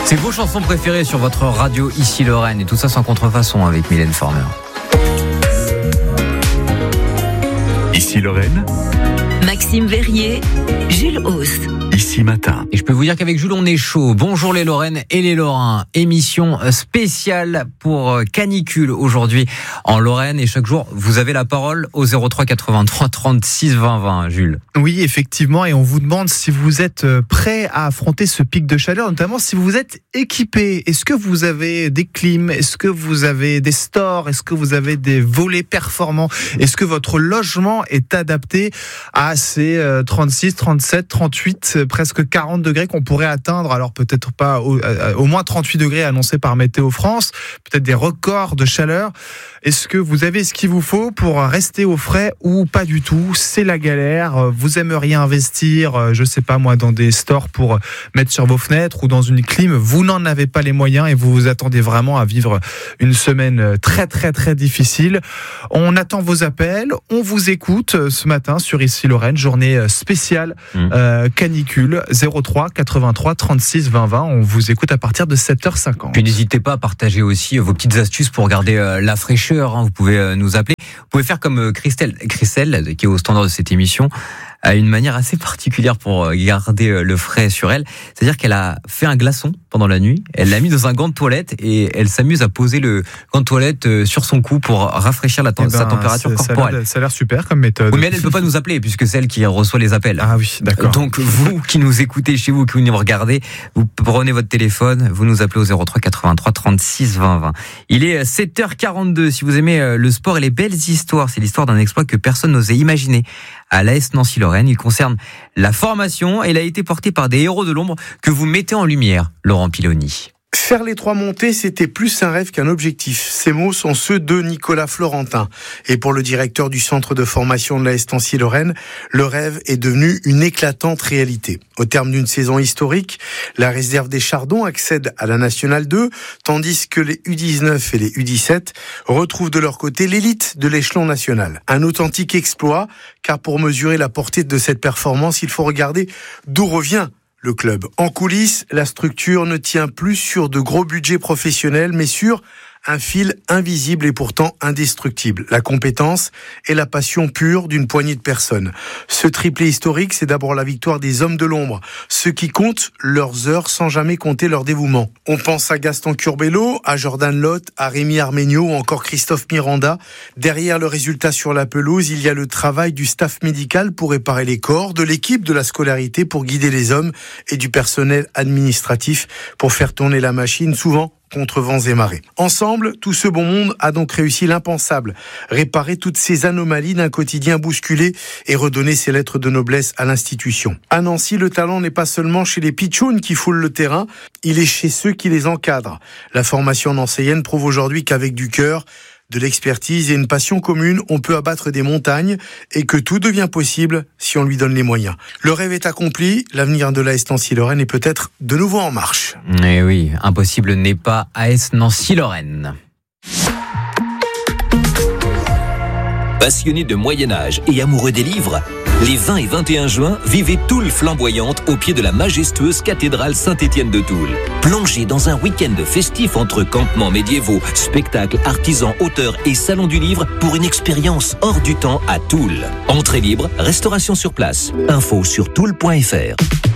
C'est vos chansons préférées sur votre radio Ici Lorraine, et tout ça sans contrefaçon avec Mylène Farmer. Ici Lorraine, Maxime Verrier, Jules Hauss. Ici Matin. Et je peux vous dire qu'avec Jules, on est chaud. Bonjour les Lorraines et les Lorrains. Émission spéciale pour canicule aujourd'hui en Lorraine. Et chaque jour, vous avez la parole au 03 83 36 20 20, Jules. Oui, effectivement. Et on vous demande si vous êtes prêt à affronter ce pic de chaleur, notamment si vous êtes équipé. Est-ce que vous avez des clims? Est-ce que vous avez des stores? Est-ce que vous avez des volets performants? Est-ce que votre logement est adapté à ces 36, 37, 38, presque 40 degrés qu'on pourrait atteindre? Alors peut-être pas au moins 38 degrés annoncés par Météo France, peut-être des records de chaleur. Est-ce que vous avez ce qu'il vous faut pour rester au frais ou pas du tout? C'est la galère. Vous aimeriez investir, je sais pas moi, dans des stores pour mettre sur vos fenêtres ou dans une clim. Vous n'en avez pas les moyens et vous vous attendez vraiment à vivre une semaine très très très difficile. On attend vos appels. On vous écoute ce matin sur Ici Lorraine, journée spéciale canicule. 03 83 36 20 20. On vous écoute à partir de 7h50. Puis n'hésitez pas à partager aussi vos petites astuces pour garder la fraîcheur. Vous pouvez nous appeler. Vous pouvez faire comme Christelle, qui est au standard de cette émission, a une manière assez particulière pour garder le frais sur elle. C'est-à-dire qu'elle a fait un glaçon pendant la nuit, elle l'a mis dans un gant de toilette et elle s'amuse à poser le gant de toilette sur son cou pour rafraîchir sa température corporelle. Ça a l'air super comme méthode. Oui, mais elle ne peut pas nous appeler puisque c'est elle qui reçoit les appels. Ah oui, d'accord. Donc vous qui nous écoutez chez vous, qui nous regardez, vous prenez votre téléphone, vous nous appelez au 03 83 36 20 20. Il est 7h42. Si vous aimez le sport et les belles histoires, c'est l'histoire d'un exploit que personne n'osait imaginer à l'AS Nancy-Lorraine. Il concerne la formation et il a été porté par des héros de l'ombre que vous mettez en lumière, Laurent Piloni. Faire les 3 montées, c'était plus un rêve qu'un objectif. Ces mots sont ceux de Nicolas Florentin. Et pour le directeur du centre de formation de l'AS Nancy-Lorraine, le rêve est devenu une éclatante réalité. Au terme d'une saison historique, la réserve des Chardons accède à la Nationale 2, tandis que les U19 et les U17 retrouvent de leur côté l'élite de l'échelon national. Un authentique exploit, car pour mesurer la portée de cette performance, il faut regarder d'où revient le club. En coulisses, la structure ne tient plus sur de gros budgets professionnels, mais sur un fil invisible et pourtant indestructible. La compétence et la passion pure d'une poignée de personnes. Ce triplé historique, c'est d'abord la victoire des hommes de l'ombre. Ceux qui comptent leurs heures sans jamais compter leur dévouement. On pense à Gaston Curbelo, à Jordan Lotte, à Rémi Arméniaud ou encore Christophe Miranda. Derrière le résultat sur la pelouse, il y a le travail du staff médical pour réparer les corps, de l'équipe de la scolarité pour guider les hommes et du personnel administratif pour faire tourner la machine, souvent contre vents et marées. Ensemble, tout ce bon monde a donc réussi l'impensable, réparer toutes ces anomalies d'un quotidien bousculé et redonner ses lettres de noblesse à l'institution. À Nancy, le talent n'est pas seulement chez les pitchouns qui foulent le terrain, il est chez ceux qui les encadrent. La formation nancéienne prouve aujourd'hui qu'avec du cœur, de l'expertise et une passion commune, on peut abattre des montagnes et que tout devient possible si on lui donne les moyens. Le rêve est accompli, l'avenir de l'AS Nancy-Lorraine est peut-être de nouveau en marche. Eh oui, impossible n'est pas AS Nancy-Lorraine. Passionnés de Moyen-Âge et amoureux des livres, les 20 et 21 juin, vivez Toul flamboyante au pied de la majestueuse cathédrale Saint-Étienne de Toul. Plongez dans un week-end festif entre campements médiévaux, spectacles, artisans, auteurs et salon du livre pour une expérience hors du temps à Toul. Entrée libre, restauration sur place. Info sur toul.fr.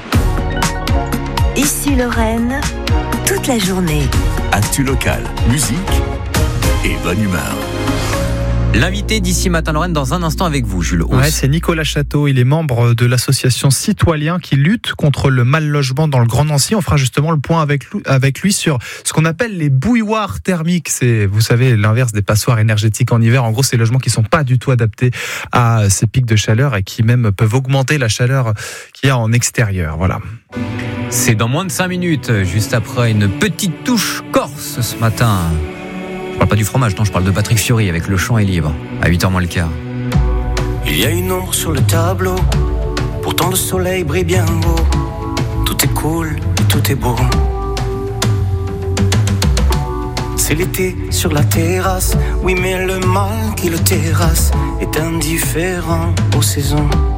Ici Lorraine, toute la journée. Actu local, musique et bonne humeur. L'invité d'Ici Matin Lorraine dans un instant avec vous, Jules Hauss. Ouais, c'est Nicolas Château. Il est membre de l'association Citoyens qui lutte contre le mal logement dans le Grand Nancy. On fera justement le point avec lui sur ce qu'on appelle les bouilloires thermiques. C'est, vous savez, l'inverse des passoires énergétiques en hiver. En gros, c'est les logements qui sont pas du tout adaptés à ces pics de chaleur et qui même peuvent augmenter la chaleur qu'il y a en extérieur. Voilà. C'est dans moins de 5 minutes, juste après une petite touche corse ce matin. Je parle pas du fromage, non, je parle de Patrick Fiori avec Le Chant est libre, à 8h moins le quart. Il y a une ombre sur le tableau, pourtant le soleil brille bien haut. Tout est cool et tout est beau. C'est l'été sur la terrasse, oui mais le mal qui le terrasse est indifférent aux saisons.